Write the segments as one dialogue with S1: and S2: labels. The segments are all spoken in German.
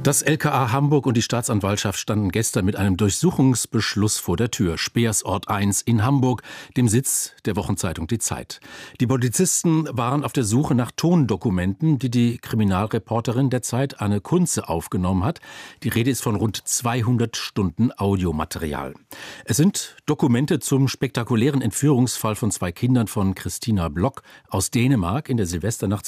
S1: Das LKA Hamburg und die Staatsanwaltschaft standen gestern mit einem Durchsuchungsbeschluss vor der Tür. Speersort 1 in Hamburg, dem Sitz der Wochenzeitung Die Zeit. Die Polizisten waren auf der Suche nach Tondokumenten, die die Kriminalreporterin der Zeit, Anne Kunze, aufgenommen hat. Die Rede ist von rund 200 Stunden Audiomaterial. Es sind Dokumente zum spektakulären Entführungsfall von 2 Kindern von Christina Block aus Dänemark in der Silvesternacht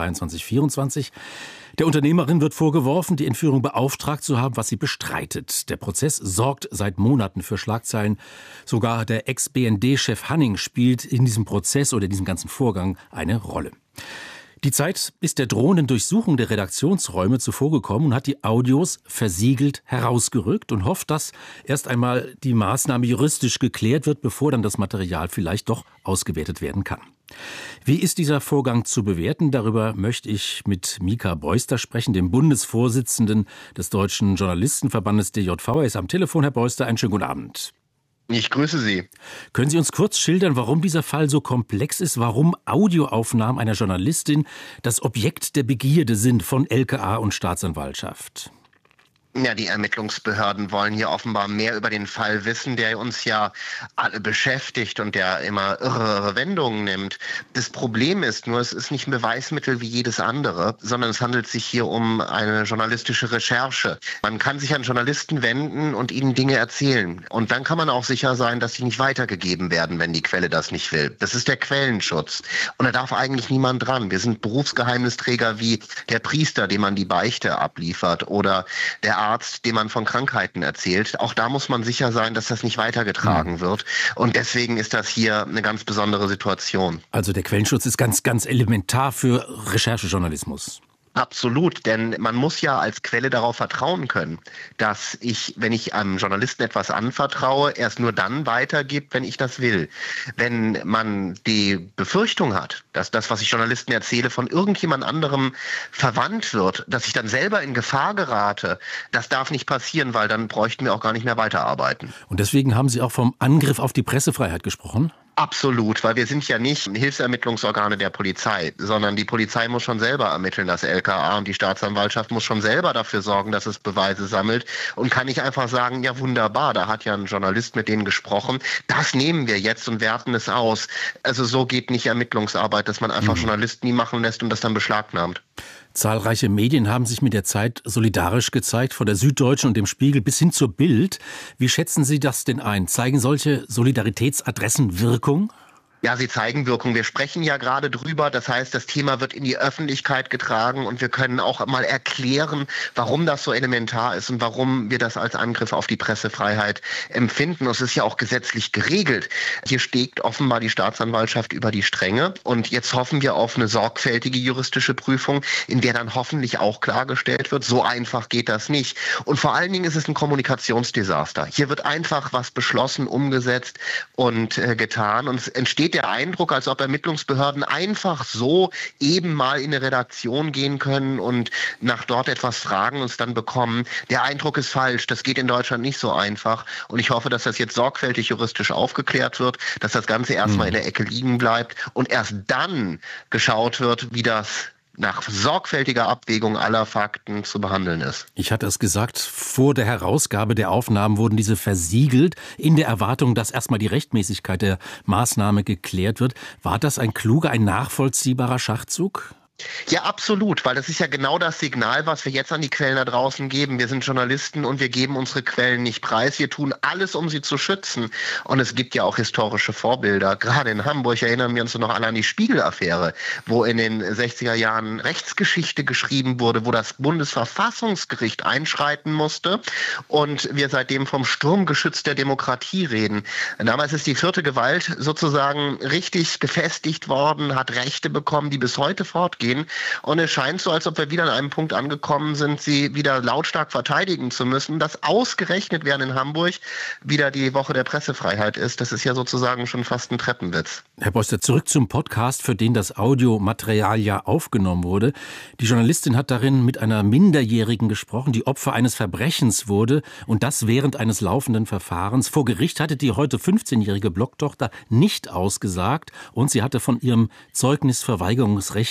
S1: 2023-24. Der Unternehmerin wird vorgeworfen, die Entführung beauftragt zu haben, was sie bestreitet. Der Prozess sorgt seit Monaten für Schlagzeilen. Sogar der Ex-BND-Chef Hanning spielt in diesem Prozess oder in diesem ganzen Vorgang eine Rolle. Die Zeit ist der drohenden Durchsuchung der Redaktionsräume zuvorgekommen und hat die Audios versiegelt herausgerückt und hofft, dass erst einmal die Maßnahme juristisch geklärt wird, bevor dann das Material vielleicht doch ausgewertet werden kann. Wie ist dieser Vorgang zu bewerten? Darüber möchte ich mit Mika Beuster sprechen, dem Bundesvorsitzenden des Deutschen Journalistenverbandes DJV. Er ist am Telefon. Herr Beuster, einen schönen guten Abend.
S2: Ich grüße Sie.
S1: Können Sie uns kurz schildern, warum dieser Fall so komplex ist, warum Audioaufnahmen einer Journalistin das Objekt der Begierde sind von LKA und Staatsanwaltschaft?
S2: Ja, die Ermittlungsbehörden wollen hier offenbar mehr über den Fall wissen, der uns ja alle beschäftigt und der immer irre Wendungen nimmt. Das Problem ist nur, es ist nicht ein Beweismittel wie jedes andere, sondern es handelt sich hier um eine journalistische Recherche. Man kann sich an Journalisten wenden und ihnen Dinge erzählen. Und dann kann man auch sicher sein, dass sie nicht weitergegeben werden, wenn die Quelle das nicht will. Das ist der Quellenschutz. Und da darf eigentlich niemand dran. Wir sind Berufsgeheimnisträger wie der Priester, dem man die Beichte abliefert, oder der Arzt, dem man von Krankheiten erzählt. Auch da muss man sicher sein, dass das nicht weitergetragen wird. Und deswegen ist das hier eine ganz besondere Situation.
S1: Also der Quellenschutz ist ganz, ganz elementar für Recherchejournalismus.
S2: Absolut, denn man muss ja als Quelle darauf vertrauen können, dass ich, wenn ich einem Journalisten etwas anvertraue, erst nur dann weitergibt, wenn ich das will. Wenn man die Befürchtung hat, dass das, was ich Journalisten erzähle, von irgendjemand anderem verwandt wird, dass ich dann selber in Gefahr gerate, das darf nicht passieren, weil dann bräuchten wir auch gar nicht mehr weiterarbeiten.
S1: Und deswegen haben Sie auch vom Angriff auf die Pressefreiheit gesprochen?
S2: Absolut, weil wir sind ja nicht Hilfsermittlungsorgane der Polizei, sondern die Polizei muss schon selber ermitteln, das LKA, und die Staatsanwaltschaft muss schon selber dafür sorgen, dass es Beweise sammelt, und kann nicht einfach sagen, ja wunderbar, da hat ja ein Journalist mit denen gesprochen, das nehmen wir jetzt und werten es aus. Also so geht nicht Ermittlungsarbeit, dass man einfach Journalisten nie machen lässt und das dann beschlagnahmt.
S1: Zahlreiche Medien haben sich mit der Zeit solidarisch gezeigt, von der Süddeutschen und dem Spiegel bis hin zur Bild. Wie schätzen Sie das denn ein? Zeigen solche Solidaritätsadressen Wirkung?
S2: Ja, sie zeigen Wirkung. Wir sprechen ja gerade drüber. Das heißt, das Thema wird in die Öffentlichkeit getragen und wir können auch mal erklären, warum das so elementar ist und warum wir das als Angriff auf die Pressefreiheit empfinden. Es ist ja auch gesetzlich geregelt. Hier steht offenbar die Staatsanwaltschaft über die Stränge und jetzt hoffen wir auf eine sorgfältige juristische Prüfung, in der dann hoffentlich auch klargestellt wird, so einfach geht das nicht. Und vor allen Dingen ist es ein Kommunikationsdesaster. Hier wird einfach was beschlossen, umgesetzt und getan, und es entsteht der Eindruck, als ob Ermittlungsbehörden einfach so eben mal in eine Redaktion gehen können und nach dort etwas fragen und es dann bekommen. Der Eindruck ist falsch. Das geht in Deutschland nicht so einfach. Und ich hoffe, dass das jetzt sorgfältig juristisch aufgeklärt wird, dass das Ganze erstmal in der Ecke liegen bleibt und erst dann geschaut wird, wie das nach sorgfältiger Abwägung aller Fakten zu behandeln ist.
S1: Ich hatte es gesagt, vor der Herausgabe der Aufnahmen wurden diese versiegelt, in der Erwartung, dass erstmal die Rechtmäßigkeit der Maßnahme geklärt wird. War das ein kluger, ein nachvollziehbarer Schachzug?
S2: Ja, absolut, weil das ist ja genau das Signal, was wir jetzt an die Quellen da draußen geben. Wir sind Journalisten und wir geben unsere Quellen nicht preis. Wir tun alles, um sie zu schützen. Und es gibt ja auch historische Vorbilder. Gerade in Hamburg erinnern wir uns noch alle an die Spiegel-Affäre, wo in den 60er Jahren Rechtsgeschichte geschrieben wurde, wo das Bundesverfassungsgericht einschreiten musste und wir seitdem vom Sturmgeschütz der Demokratie reden. Damals ist die vierte Gewalt sozusagen richtig gefestigt worden, hat Rechte bekommen, die bis heute fortgehen. Und es scheint so, als ob wir wieder an einem Punkt angekommen sind, sie wieder lautstark verteidigen zu müssen, dass ausgerechnet während in Hamburg wieder die Woche der Pressefreiheit ist. Das ist ja sozusagen schon fast ein Treppenwitz.
S1: Herr Beuster, zurück zum Podcast, für den das Audiomaterial ja aufgenommen wurde. Die Journalistin hat darin mit einer Minderjährigen gesprochen, die Opfer eines Verbrechens wurde, und das während eines laufenden Verfahrens. Vor Gericht hatte die heute 15-jährige Blocktochter nicht ausgesagt und sie hatte von ihrem Zeugnisverweigerungsrecht damals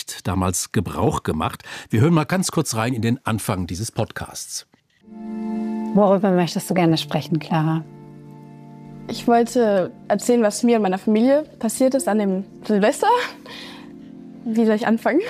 S1: damals Gebrauch gemacht. Wir hören mal ganz kurz rein in den Anfang dieses Podcasts.
S3: Worüber möchtest du gerne sprechen, Clara?
S4: Ich wollte erzählen, was mir und meiner Familie passiert ist an dem Silvester. Wie soll ich anfangen?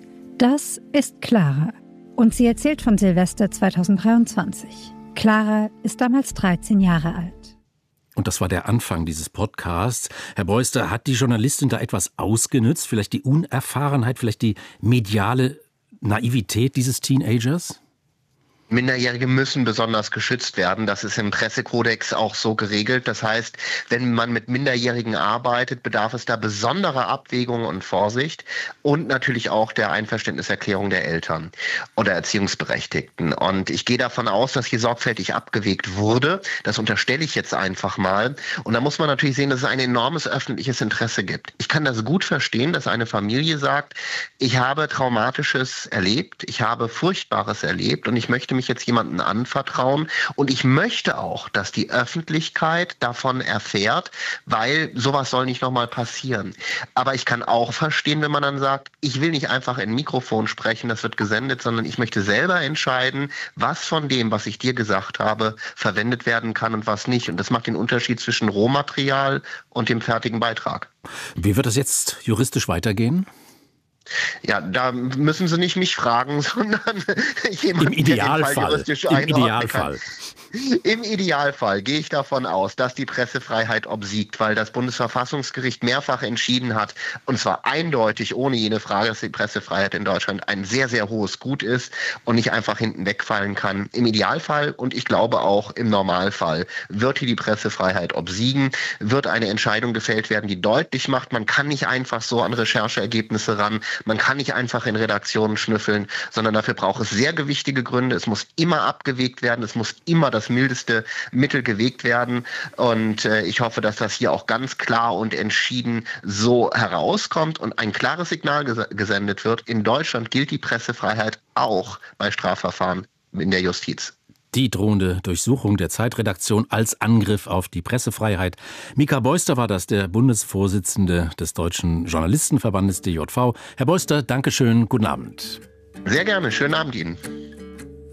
S3: Das ist Clara und sie erzählt von Silvester 2023. Clara ist damals 13 Jahre alt.
S1: Und das war der Anfang dieses Podcasts. Herr Beuster, hat die Journalistin da etwas ausgenützt? Vielleicht die Unerfahrenheit, vielleicht die mediale Naivität dieses Teenagers?
S2: Minderjährige müssen besonders geschützt werden. Das ist im Pressekodex auch so geregelt. Das heißt, wenn man mit Minderjährigen arbeitet, bedarf es da besonderer Abwägung und Vorsicht und natürlich auch der Einverständniserklärung der Eltern oder Erziehungsberechtigten. Und ich gehe davon aus, dass hier sorgfältig abgewägt wurde. Das unterstelle ich jetzt einfach mal. Und da muss man natürlich sehen, dass es ein enormes öffentliches Interesse gibt. Ich kann das gut verstehen, dass eine Familie sagt, ich habe Traumatisches erlebt, ich habe Furchtbares erlebt und ich möchte mich jetzt jemanden anvertrauen und ich möchte auch, dass die Öffentlichkeit davon erfährt, weil sowas soll nicht nochmal passieren. Aber ich kann auch verstehen, wenn man dann sagt, ich will nicht einfach in ein Mikrofon sprechen, das wird gesendet, sondern ich möchte selber entscheiden, was von dem, was ich dir gesagt habe, verwendet werden kann und was nicht. Und das macht den Unterschied zwischen Rohmaterial und dem fertigen Beitrag.
S1: Wie wird das jetzt juristisch weitergehen?
S2: Ja, da müssen Sie nicht mich fragen, sondern jemanden,
S1: Im Idealfall.
S2: Der den Fall juristisch einordnen kann. Im Idealfall gehe ich davon aus, dass die Pressefreiheit obsiegt, weil das Bundesverfassungsgericht mehrfach entschieden hat, und zwar eindeutig, ohne jede Frage, dass die Pressefreiheit in Deutschland ein sehr, sehr hohes Gut ist und nicht einfach hinten wegfallen kann. Im Idealfall und ich glaube auch im Normalfall wird hier die Pressefreiheit obsiegen, wird eine Entscheidung gefällt werden, die deutlich macht, man kann nicht einfach so an Rechercheergebnisse ran, man kann nicht einfach in Redaktionen schnüffeln, sondern dafür braucht es sehr gewichtige Gründe, es muss immer abgewägt werden, es muss immer das mildeste Mittel gewägt werden und ich hoffe, dass das hier auch ganz klar und entschieden so herauskommt und ein klares Signal gesendet wird. In Deutschland gilt die Pressefreiheit auch bei Strafverfahren in der Justiz.
S1: Die drohende Durchsuchung der Zeitredaktion als Angriff auf die Pressefreiheit. Mika Beuster war das, der Bundesvorsitzende des Deutschen Journalistenverbandes DJV. Herr Beuster, Dankeschön, guten Abend.
S2: Sehr gerne, schönen Abend Ihnen.